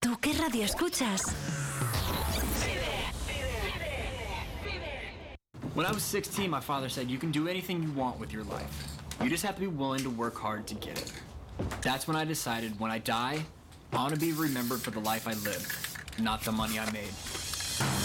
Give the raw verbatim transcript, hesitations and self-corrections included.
¿Tú qué radio escuchas? When I was sixteen, my father said, you can do anything you want with your life. You just have to be willing to work hard to get it. That's when I decided, when I die, I want to be remembered for the life I lived, not the money I made.